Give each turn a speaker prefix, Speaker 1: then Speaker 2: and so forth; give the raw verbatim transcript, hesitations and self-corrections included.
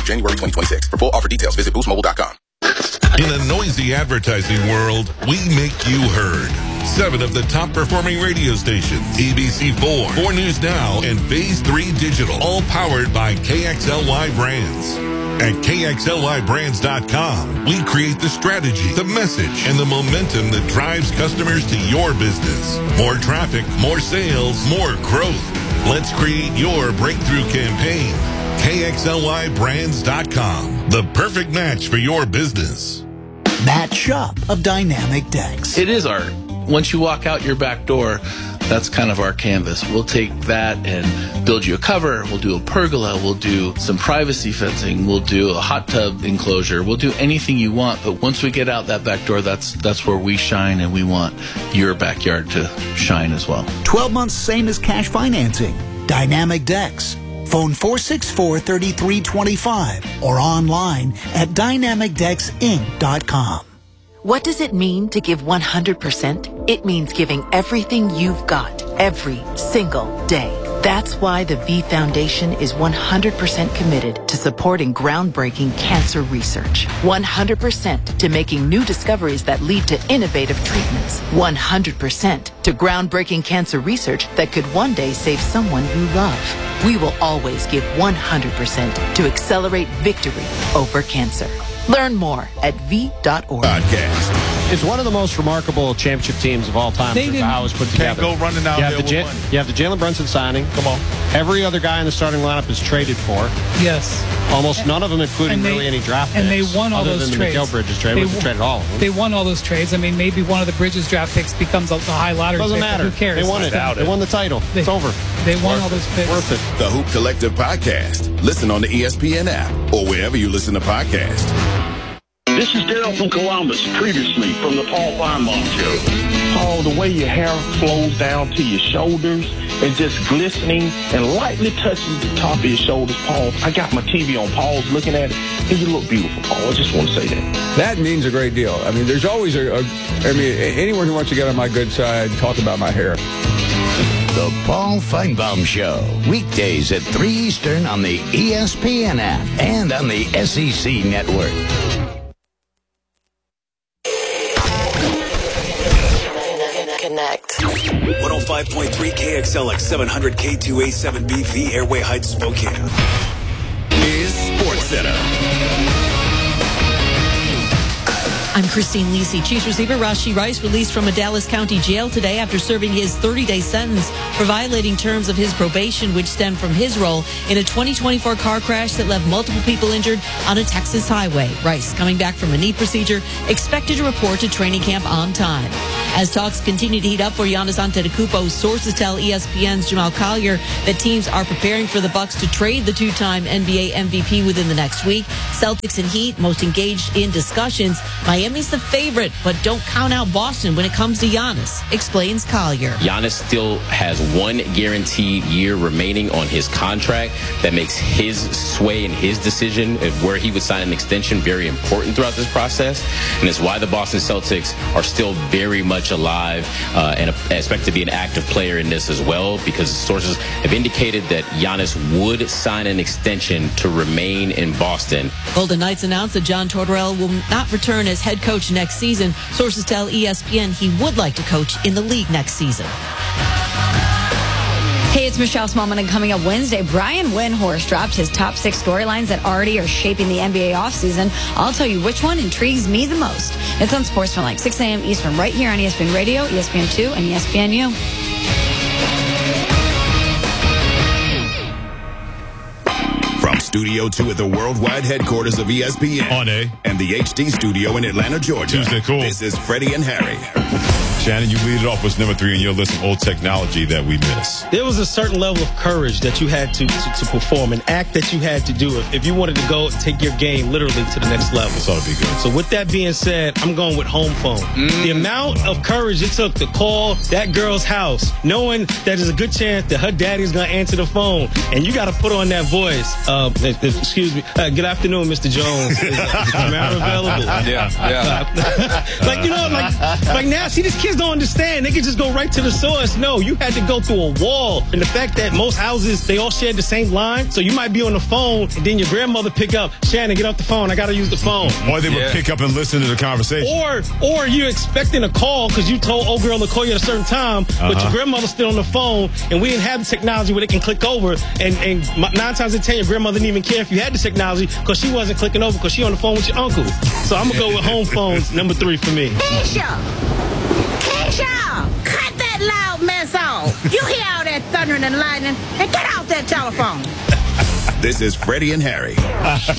Speaker 1: January twenty twenty-six. For full offer details, visit boost mobile dot com.
Speaker 2: In a noisy advertising world, we make you heard. Seven of the top performing radio stations, A B C four, four News Now, and Phase three Digital, all powered by K X L Y Brands. At K X L Y brands dot com, we create the strategy, the message, and the momentum that drives customers to your business. More traffic, more sales, more growth. Let's create your breakthrough campaign. K X L Y brands dot com, the perfect match for your business.
Speaker 3: Matt Shupp of Dynamic Decks.
Speaker 4: It is art. Once you walk out your back door, that's kind of our canvas. We'll take that and build you a cover. We'll do a pergola. We'll do some privacy fencing. We'll do a hot tub enclosure. We'll do anything you want. But once we get out that back door, that's that's where we shine, and we want your backyard to shine as well.
Speaker 3: twelve months, same as cash financing. Dynamic Decks. Phone four six four, three three two five or online at dynamic decks inc dot com.
Speaker 5: What does it mean to give one hundred percent? It means giving everything you've got every single day. That's why the V Foundation is one hundred percent committed to supporting groundbreaking cancer research. one hundred percent to making new discoveries that lead to innovative treatments. one hundred percent to groundbreaking cancer research that could one day save someone you love. We will always give one hundred percent to accelerate victory over cancer. Learn more at V dot org.
Speaker 6: Podcast. It's one of the most remarkable championship teams of all time.
Speaker 7: They didn't,
Speaker 6: how it was put together.
Speaker 7: Can't go running out
Speaker 6: you have
Speaker 7: there
Speaker 6: the
Speaker 7: with
Speaker 6: J-
Speaker 7: one.
Speaker 6: You have the Jalen Brunson signing.
Speaker 7: Come on.
Speaker 6: Every other guy in the starting lineup is traded for.
Speaker 8: Yes.
Speaker 6: Almost none of them, including
Speaker 8: they,
Speaker 6: really any draft picks.
Speaker 8: And they won all
Speaker 6: other
Speaker 8: those
Speaker 6: than
Speaker 8: trades.
Speaker 6: The McGill Bridges trade.
Speaker 8: They,
Speaker 6: We traded all of them.
Speaker 8: They won all those trades. I mean, maybe one of the Bridges draft picks becomes a, a high lottery
Speaker 6: Doesn't
Speaker 8: pick.
Speaker 6: matter.
Speaker 8: Who cares?
Speaker 6: They won it.
Speaker 7: it.
Speaker 6: They won the title.
Speaker 8: They,
Speaker 6: it's over.
Speaker 8: They won
Speaker 6: Worth
Speaker 8: all those picks.
Speaker 6: Worth it.
Speaker 1: The Hoop Collective Podcast. Listen on the E S P N app or wherever you listen to podcasts.
Speaker 9: This is Daryl from Columbus, previously from the Paul Feinbaum Show. Paul, the way your hair flows down to your shoulders and just glistening and lightly touches the top of your shoulders, Paul. I got my T V on. Paul's looking at it, and you look beautiful, Paul. I just want to say that.
Speaker 10: That means a great deal. I mean, there's always a, a I mean, anyone who wants to get on my good side, talk about my hair.
Speaker 11: The Paul Feinbaum Show, weekdays at three Eastern on the E S P N app and on the S E C network.
Speaker 12: Connect. one oh five point three K X L X seven hundred K two A seven B V Airway Heights, Spokane. Is Sports Center.
Speaker 13: I'm Christine Lisi. Chiefs receiver Rashee Rice released from a Dallas County jail today after serving his thirty-day sentence for violating terms of his probation, which stemmed from his role in a twenty twenty-four car crash that left multiple people injured on a Texas highway. Rice, coming back from a knee procedure, expected to report to training camp on time. As talks continue to heat up for Giannis Antetokounmpo, sources tell E S P N's Jamal Collier that teams are preparing for the Bucks to trade the two-time N B A M V P within the next week. Celtics and Heat most engaged in discussions. Miami's the favorite, but don't count out Boston when it comes to Giannis, explains Collier.
Speaker 14: Giannis still has one guaranteed year remaining on his contract. That makes his sway and his decision of where he would sign an extension very important throughout this process. And it's why the Boston Celtics are still very much alive uh, and expect to be an active player in this as well, because sources have indicated that Giannis would sign an extension to remain in Boston.
Speaker 13: Golden Knights announced that John Tortorella will not return as head coach next season. Sources tell E S P N he would like to coach in the league next season.
Speaker 15: Hey, it's Michelle Smallman, and coming up Wednesday, Brian Windhorst dropped his top six storylines that already are shaping the N B A offseason. I'll tell you which one intrigues me the most. It's on Sportsmanlike, six a.m. Eastern, right here on E S P N Radio, E S P N two, and E S P N U.
Speaker 1: From Studio two at the worldwide headquarters of E S P N
Speaker 7: On A.
Speaker 1: and the H D studio in Atlanta, Georgia.
Speaker 7: Tuesday, cool.
Speaker 1: This is Freddie and Harry.
Speaker 7: Shannon, you lead it off with number three on your list of old technology that we miss.
Speaker 16: There was a certain level of courage that you had to, to, to perform, an act that you had to do if, if you wanted to go and take your game literally to the next level.
Speaker 7: This ought to be good.
Speaker 16: So with that being said, I'm going with home phone. Mm. The amount of courage it took to call that girl's house, knowing that there's a good chance that her daddy's going to answer the phone, and you got to put on that voice. Uh, excuse me. Uh, good afternoon, Mister Jones. Is, is Tamara available?
Speaker 7: Yeah, yeah.
Speaker 16: like, you know, like, like now, see this kid Niggas don't understand. They can just go right to the source. No, you had to go through a wall. And the fact that most houses, they all shared the same line. So you might be on the phone, and then your grandmother pick up, Shannon, get off the phone. I got to use the phone.
Speaker 7: Or they would
Speaker 16: Yeah.
Speaker 7: pick up and listen to the conversation.
Speaker 16: Or or you're expecting a call because you told old girl to call you at a certain time, but
Speaker 7: Uh-huh.
Speaker 16: your grandmother's still on the phone, and we didn't have the technology where they can click over. And, and nine times out of ten, your grandmother didn't even care if you had the technology because she wasn't clicking over because she on the phone with your uncle. So I'm going to go with home phones, number three for me.
Speaker 17: Keisha! Keisha! Cut that loud mess off. You hear all that thundering and lightning, and get off that telephone.
Speaker 1: This is Freddie and Harry.